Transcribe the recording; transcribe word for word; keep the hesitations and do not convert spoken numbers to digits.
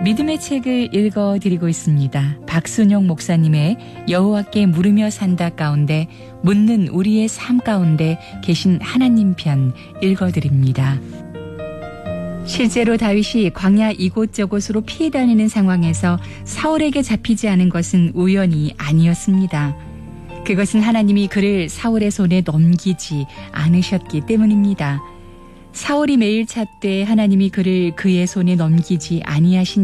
믿음의 책을 읽어드리고 있습니다. 박순용 목사님의 여호와께 물으며 산다 가운데 묻는 우리의 삶 가운데 계신 하나님 편 읽어드립니다. 실제로 다윗이 광야 이곳저곳으로 피해 다니는 상황에서 사울에게 잡히지 않은 것은 우연이 아니었습니다. 그것은 하나님이 그를 사울의 손에 넘기지 않으셨기 때문입니다. 사울이 매일 찾되 하나님이 그를 그의 손에 넘기지 아니하신